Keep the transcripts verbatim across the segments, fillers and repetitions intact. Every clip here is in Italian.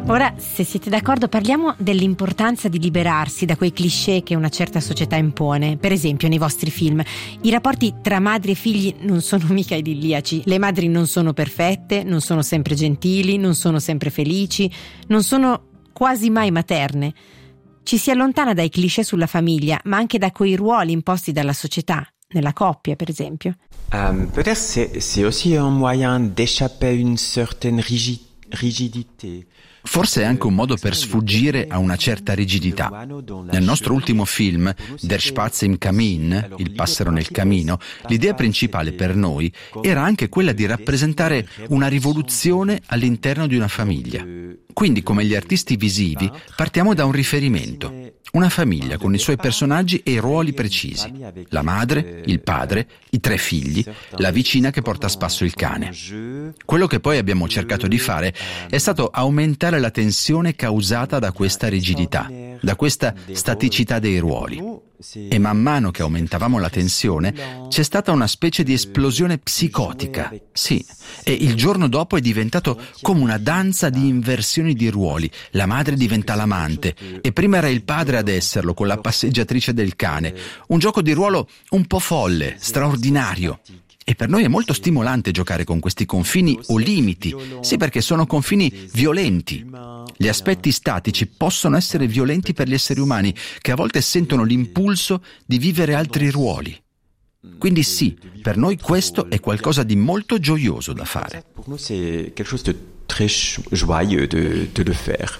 Ora, se siete d'accordo, parliamo dell'importanza di liberarsi da quei cliché che una certa società impone. Per esempio, nei vostri film, i rapporti tra madri e figli non sono mica idilliaci. Le madri non sono perfette, non sono sempre gentili, non sono sempre felici, non sono quasi mai materne. Ci si allontana dai cliché sulla famiglia, ma anche da quei ruoli imposti dalla società, nella coppia, per esempio. Um, peut-être c'est, c'est aussi un moyen d'échapper à une certaine rigi- rigidité. Forse è anche un modo per sfuggire a una certa rigidità. Nel nostro ultimo film, Der Spatz im Kamin, Il passero nel camino, l'idea principale per noi era anche quella di rappresentare una rivoluzione all'interno di una famiglia. Quindi, come gli artisti visivi, partiamo da un riferimento. Una famiglia con i suoi personaggi e i ruoli precisi. La madre, il padre, i tre figli, la vicina che porta a spasso il cane. Quello che poi abbiamo cercato di fare è stato aumentare la tensione causata da questa rigidità, da questa staticità dei ruoli. E man mano che aumentavamo la tensione c'è stata una specie di esplosione psicotica, sì, e il giorno dopo è diventato come una danza di inversioni di ruoli. La madre diventa l'amante e prima era il padre ad esserlo con la passeggiatrice del cane, un gioco di ruolo un po' folle, straordinario. E per noi è molto stimolante giocare con questi confini o limiti, sì, perché sono confini violenti. Gli aspetti statici possono essere violenti per gli esseri umani, che a volte sentono l'impulso di vivere altri ruoli. Quindi sì, per noi questo è qualcosa di molto gioioso da fare. Per noi è qualcosa di très joyeux de, de le faire.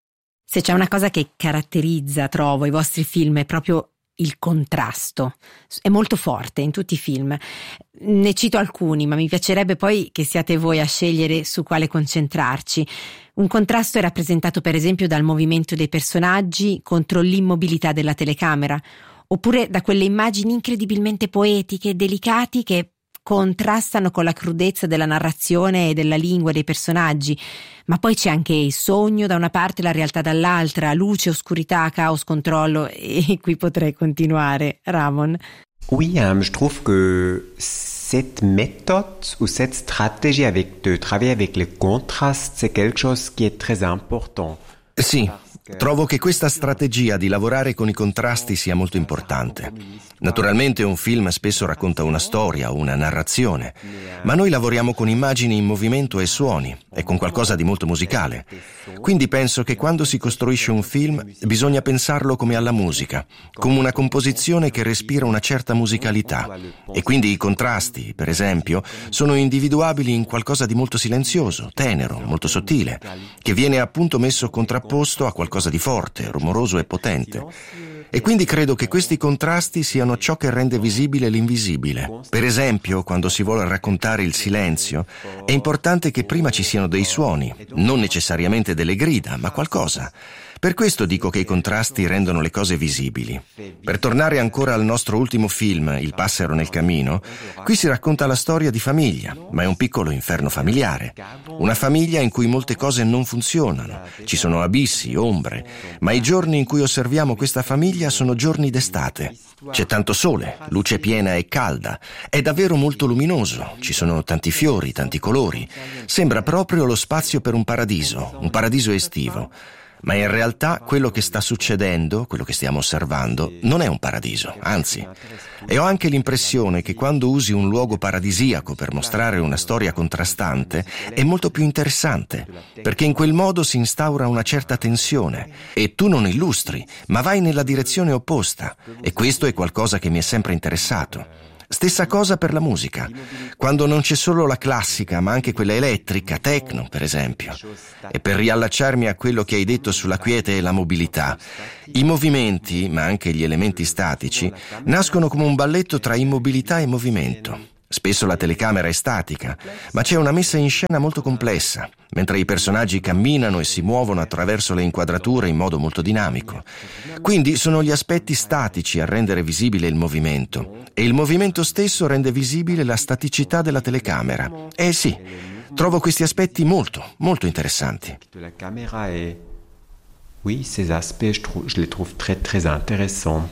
Se c'è una cosa che caratterizza, trovo, i vostri film è proprio il contrasto. È molto forte in tutti i film. Ne cito alcuni, ma mi piacerebbe poi che siate voi a scegliere su quale concentrarci. Un contrasto è rappresentato per esempio dal movimento dei personaggi contro l'immobilità della telecamera, oppure da quelle immagini incredibilmente poetiche e delicati che contrastano con la crudezza della narrazione e della lingua dei personaggi. Ma poi c'è anche il sogno da una parte e la realtà dall'altra, luce, oscurità, caos, controllo, e qui potrei continuare. Ramon? Oui, um, je trouve que cette méthode ou cette stratégie avec de travailler avec les contrastes, c'est quelque chose qui est très important. Sì, trovo che questa strategia di lavorare con i contrasti sia molto importante. Naturalmente un film spesso racconta una storia o una narrazione, ma noi lavoriamo con immagini in movimento e suoni, e con qualcosa di molto musicale. Quindi penso che quando si costruisce un film bisogna pensarlo come alla musica, come una composizione che respira una certa musicalità. E quindi i contrasti, per esempio, sono individuabili in qualcosa di molto silenzioso, tenero, molto sottile, che viene appunto messo contrapposto a qualcosa di forte, rumoroso e potente. E quindi credo che questi contrasti siano ciò che rende visibile l'invisibile. Per esempio, quando si vuole raccontare il silenzio, è importante che prima ci siano dei suoni, non necessariamente delle grida, ma qualcosa. Per questo dico che i contrasti rendono le cose visibili. Per tornare ancora al nostro ultimo film, Il passero nel camino, qui si racconta la storia di famiglia, ma è un piccolo inferno familiare. Una famiglia in cui molte cose non funzionano, ci sono abissi, ombre, ma i giorni in cui osserviamo questa famiglia sono giorni d'estate. C'è tanto sole, luce piena e calda, è davvero molto luminoso, ci sono tanti fiori, tanti colori. Sembra proprio lo spazio per un paradiso, un paradiso estivo. Ma in realtà quello che sta succedendo, quello che stiamo osservando, non è un paradiso, anzi. E ho anche l'impressione che quando usi un luogo paradisiaco per mostrare una storia contrastante, è molto più interessante, perché in quel modo si instaura una certa tensione, e tu non illustri, ma vai nella direzione opposta, e questo è qualcosa che mi è sempre interessato. Stessa cosa per la musica, quando non c'è solo la classica, ma anche quella elettrica, techno, per esempio. E per riallacciarmi a quello che hai detto sulla quiete e la mobilità, i movimenti, ma anche gli elementi statici, nascono come un balletto tra immobilità e movimento. Spesso la telecamera è statica, ma c'è una messa in scena molto complessa, mentre i personaggi camminano e si muovono attraverso le inquadrature in modo molto dinamico. Quindi sono gli aspetti statici a rendere visibile il movimento, e il movimento stesso rende visibile la staticità della telecamera. Eh sì, trovo questi aspetti molto, molto interessanti. La camera è... Oui, ces aspects, je, trouve, je les trouve très, très intéressants.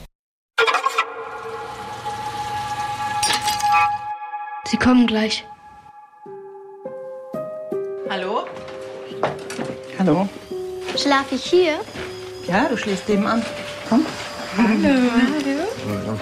Sie kommen gleich. Hallo? Hallo. Schlafe ich hier? Ja, du schläfst nebenan. Komm. Hallo. Hallo.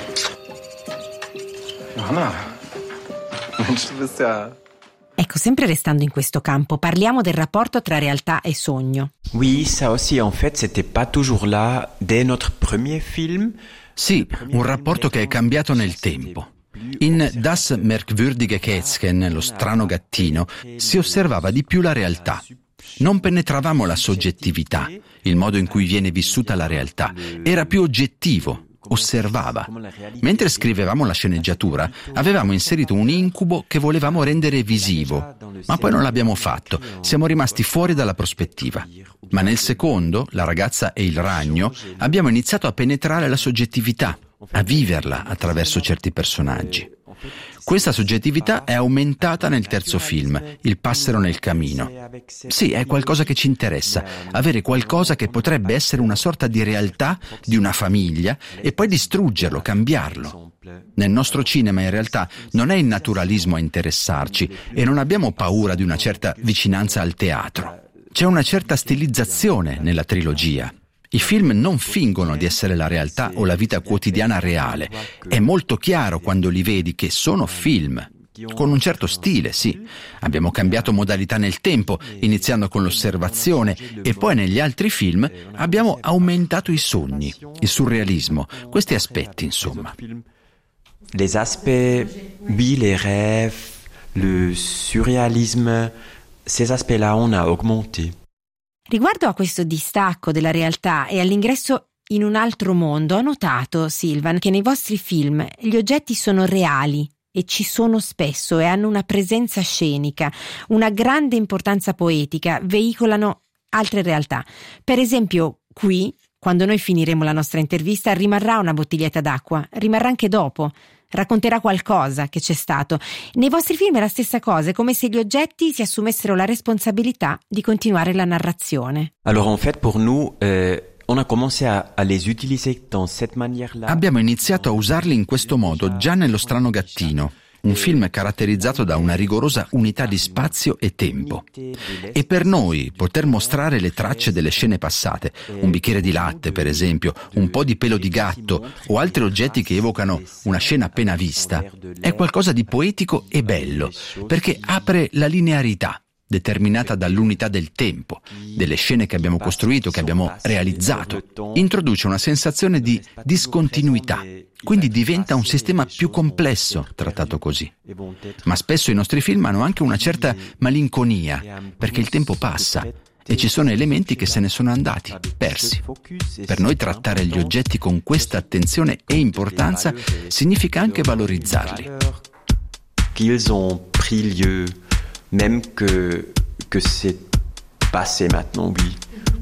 Johanna. Mensch, du bist ja... Ecco, sempre restando in questo campo, parliamo del rapporto tra realtà e sogno. Oui, ça aussi, en fait, c'était pas toujours là dès notre premier film. Sì, un rapporto che è cambiato nel tempo. In Das merkwürdige Kätzchen, lo strano gattino, si osservava di più la realtà. Non penetravamo la soggettività, il modo in cui viene vissuta la realtà. Era più oggettivo, osservava. Mentre scrivevamo la sceneggiatura, avevamo inserito un incubo che volevamo rendere visivo, ma poi non l'abbiamo fatto, siamo rimasti fuori dalla prospettiva. Ma nel secondo, La ragazza e il ragno, abbiamo iniziato a penetrare la soggettività, a viverla attraverso certi personaggi. Questa soggettività è aumentata nel terzo film, Il passero nel camino. Sì, è qualcosa che ci interessa, avere qualcosa che potrebbe essere una sorta di realtà di una famiglia e poi distruggerlo, cambiarlo. Nel nostro cinema in realtà non è il naturalismo a interessarci e non abbiamo paura di una certa vicinanza al teatro. C'è una certa stilizzazione nella trilogia. I film non fingono di essere la realtà o la vita quotidiana reale. È molto chiaro quando li vedi che sono film, con un certo stile, sì. Abbiamo cambiato modalità nel tempo, iniziando con l'osservazione, e poi negli altri film abbiamo aumentato i sogni, il surrealismo, questi aspetti, insomma. Les aspects, oui, les rêves, le surréalisme, ces aspects-là, on a augmenté. Riguardo a questo distacco della realtà e all'ingresso in un altro mondo, ho notato, Silvan, che nei vostri film gli oggetti sono reali e ci sono spesso e hanno una presenza scenica, una grande importanza poetica, veicolano altre realtà. Per esempio, qui, quando noi finiremo la nostra intervista, rimarrà una bottiglietta d'acqua, rimarrà anche dopo. Racconterà qualcosa che c'è stato. Nei vostri film è la stessa cosa, è come se gli oggetti si assumessero la responsabilità di continuare la narrazione. Alors en fait pour nous euh, on a commencé à, à les utiliser dans cette manière-là. Abbiamo iniziato a usarli in questo modo già nello strano gattino, un film caratterizzato da una rigorosa unità di spazio e tempo. E per noi poter mostrare le tracce delle scene passate, un bicchiere di latte per esempio, un po' di pelo di gatto o altri oggetti che evocano una scena appena vista, è qualcosa di poetico e bello, perché apre la linearità determinata dall'unità del tempo, delle scene che abbiamo costruito, che abbiamo realizzato. Introduce una sensazione di discontinuità, quindi diventa un sistema più complesso trattato così. Ma spesso i nostri film hanno anche una certa malinconia, perché il tempo passa e ci sono elementi che se ne sono andati, persi. Per noi trattare gli oggetti con questa attenzione e importanza significa anche valorizzarli. Qu'ils ont pris lieu, même que, que c'est passé maintenant, oui.